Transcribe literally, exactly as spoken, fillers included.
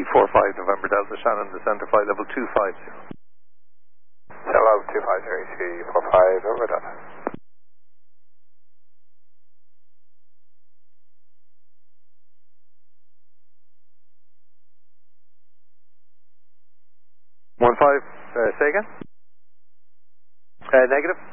four five November Delta, Shannon, the centre flight level two five zero. Hello, two five zero, E C four five, over Delta. One five, uh, say again? Uh, negative.